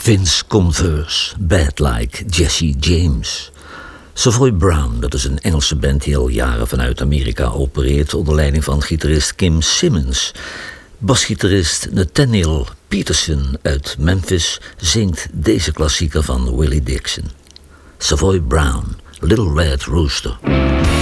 Vince Converse, Bad Like Jesse James. Savoy Brown, dat is een Engelse band die al jaren vanuit Amerika opereert onder leiding van gitarist Kim Simmons. Basgitarist Nathaniel Peterson uit Memphis zingt deze klassieker van Willie Dixon. Savoy Brown, Little Red Rooster.